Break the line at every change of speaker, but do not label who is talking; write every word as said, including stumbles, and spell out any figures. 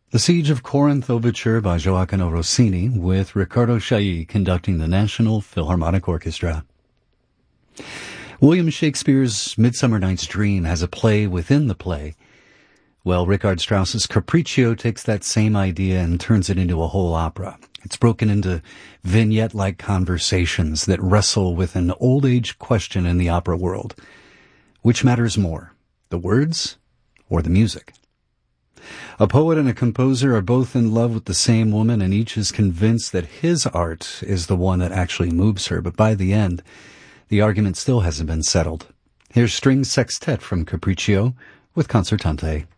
The Siege of Corinth Overture by Gioacchino Rossini, with Riccardo Chailly conducting the National Philharmonic Orchestra. William Shakespeare's Midsummer Night's Dream has a play within the play. Well, Richard Strauss's Capriccio takes that same idea and turns it into a whole opera. It's broken into vignette-like conversations that wrestle with an old-age question in the opera world. Which matters more, the words or the music? A poet and a composer are both in love with the same woman, and each is convinced that his art is the one that actually moves her. But by the end, the argument still hasn't been settled. Here's String Sextet from Capriccio with Concertante.